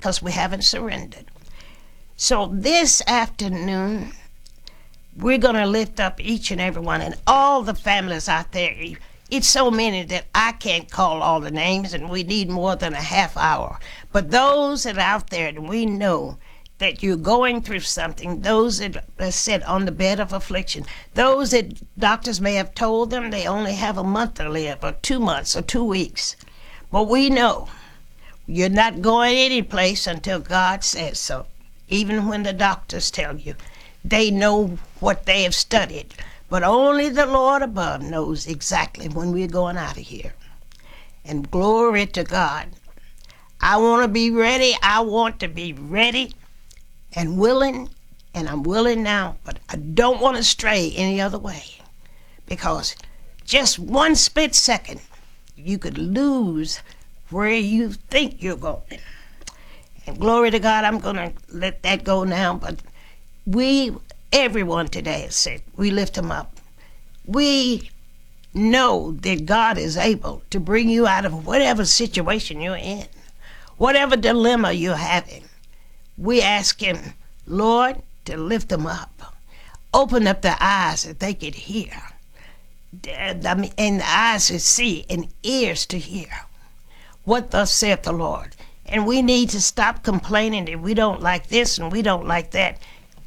because we haven't surrendered. So this afternoon, we're going to lift up each and every one and all the families out there. It's so many that I can't call all the names, and we need more than a half hour. But those that are out there, and we know that you're going through something, those that sit on the bed of affliction, those that doctors may have told them they only have a month to live, or 2 months, or 2 weeks. But we know you're not going any place until God says so. Even when the doctors tell you, they know what they have studied. But only the Lord above knows exactly when we're going out of here. And glory to God. I want to be ready. I want to be ready and willing, and I'm willing now, but I don't want to stray any other way, because just one split second, you could lose where you think you're going. And glory to God, I'm going to let that go now, but everyone today is sick. We lift them up. We know that God is able to bring you out of whatever situation you're in, whatever dilemma you're having. We ask him, Lord, to lift them up. Open up their eyes that they could hear, and the eyes to see, and ears to hear what thus saith the Lord. And we need to stop complaining that we don't like this and we don't like that.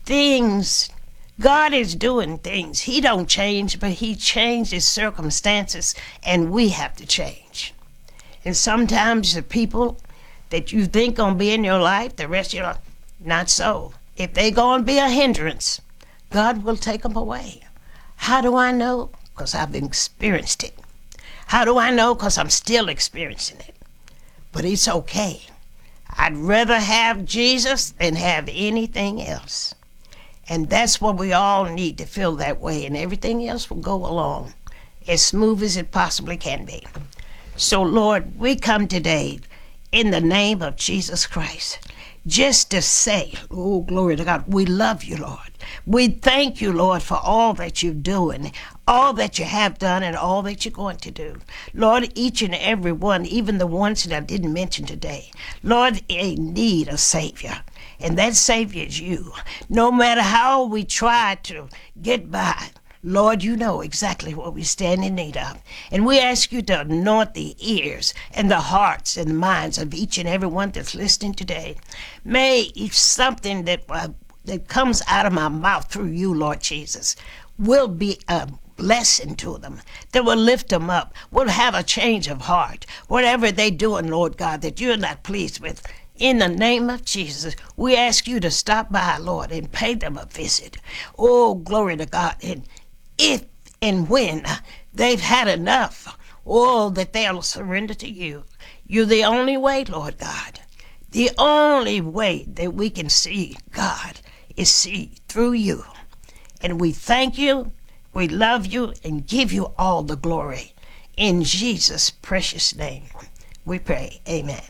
God is doing things. He don't change, but he changes circumstances, and we have to change. And sometimes the people that you think gonna be in your life, the rest of your life, not so. If they gonna be a hindrance, God will take them away. How do I know? Because I've experienced it. How do I know? Because I'm still experiencing it. But it's okay. I'd rather have Jesus than have anything else. And that's what we all need to feel that way, and everything else will go along as smooth as it possibly can be. So, Lord, we come today in the name of Jesus Christ, just to say, oh, glory to God, we love you, Lord. We thank you, Lord, for all that you're doing, all that you have done, and all that you're going to do. Lord, each and every one, even the ones that I didn't mention today, Lord, they need a Savior. And that Savior is you. No matter how we try to get by, Lord, you know exactly what we stand in need of. And we ask you to anoint the ears and the hearts and the minds of each and every one that's listening today. May something that comes out of my mouth through you, Lord Jesus, will be a blessing to them, that will lift them up, will have a change of heart. Whatever they're doing, Lord God, that you're not pleased with, in the name of Jesus, we ask you to stop by, Lord, and pay them a visit. Oh, glory to God. And if and when they've had enough, oh, that they'll surrender to you. You're the only way, Lord God. The only way that we can see God is see through you. And we thank you, we love you, and give you all the glory. In Jesus' precious name, we pray. Amen.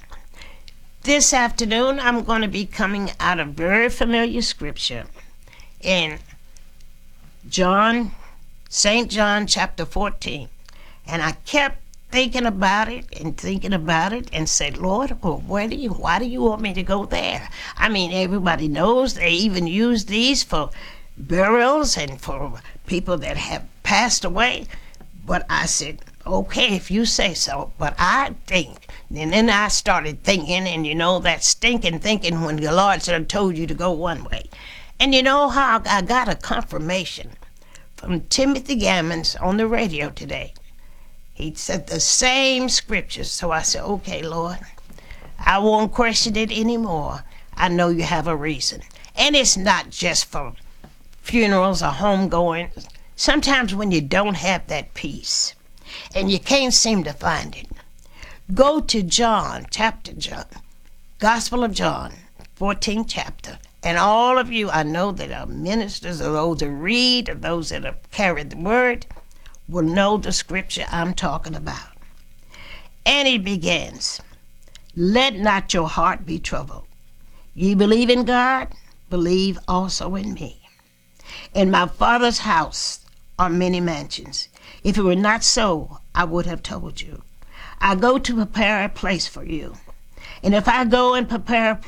This afternoon, I'm going to be coming out of very familiar scripture in St. John chapter 14. And I kept thinking about it and said, Lord, well, why do you want me to go there? I mean, everybody knows they even use these for burials and for people that have passed away. But I said, okay, if you say so. But I think, and then I started thinking, and you know, that stinking thinking when the Lord sort of told you to go one way. And you know how I got a confirmation from Timothy Gammons on the radio today. He said the same scriptures. So I said, okay, Lord, I won't question it anymore. I know you have a reason. And it's not just for funerals or homegoing. Sometimes when you don't have that peace and you can't seem to find it, go to John, Gospel of John, 14th chapter. And all of you, I know that are ministers, or those that read, or those that have carried the word, will know the scripture I'm talking about. And it begins, let not your heart be troubled. Ye believe in God, believe also in me. In my Father's house are many mansions. If it were not so, I would have told you. I go to prepare a place for you. And if I go and prepare a place